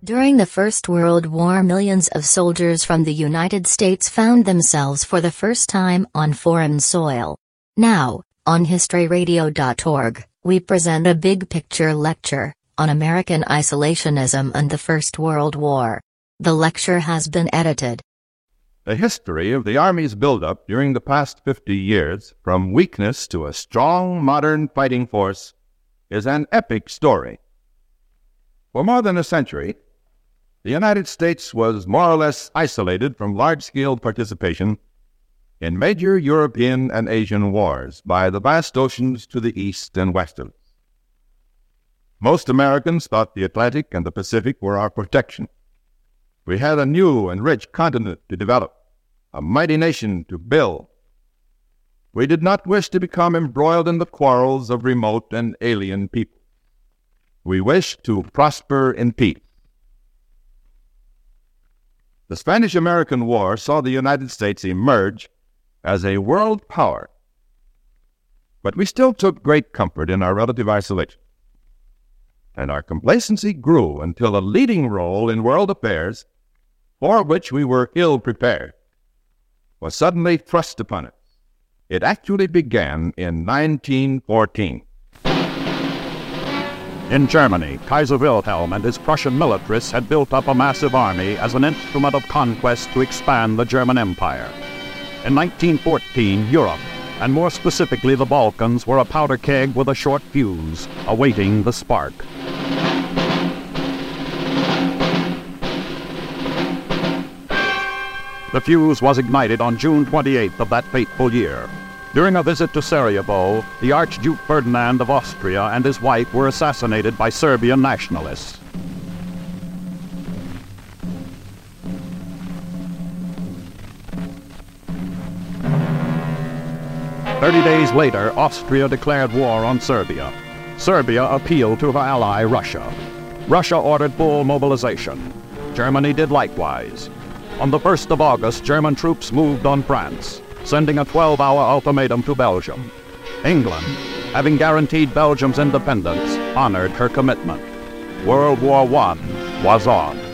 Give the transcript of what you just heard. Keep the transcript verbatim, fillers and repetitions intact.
During the First World War, millions of soldiers from the United States found themselves for the first time on foreign soil. Now, on history radio dot org, we present a big picture lecture on American isolationism and the First World War. The lecture has been edited. The history of the Army's buildup during the past fifty years, from weakness to a strong modern fighting force, is an epic story. For more than a century, the United States was more or less isolated from large-scale participation in major European and Asian wars by the vast oceans to the east and west of it. Most Americans thought the Atlantic and the Pacific were our protection. We had a new and rich continent to develop, a mighty nation to build. We did not wish to become embroiled in the quarrels of remote and alien people. We wished to prosper in peace. The Spanish-American War saw the United States emerge as a world power, but we still took great comfort in our relative isolation, and our complacency grew until a leading role in world affairs, for which we were ill prepared, was suddenly thrust upon us. It actually began in nineteen fourteen. In Germany, Kaiser Wilhelm and his Prussian militarists had built up a massive army as an instrument of conquest to expand the German Empire. In nineteen fourteen, Europe, and more specifically the Balkans, were a powder keg with a short fuse, awaiting the spark. The fuse was ignited on June twenty-eighth of that fateful year. During a visit to Sarajevo, the Archduke Ferdinand of Austria and his wife were assassinated by Serbian nationalists. Thirty days later, Austria declared war on Serbia. Serbia appealed to her ally, Russia. Russia ordered full mobilization. Germany did likewise. On the first of August, German troops moved on France, sending a twelve-hour ultimatum to Belgium. England, having guaranteed Belgium's independence, honored her commitment. World War One was on.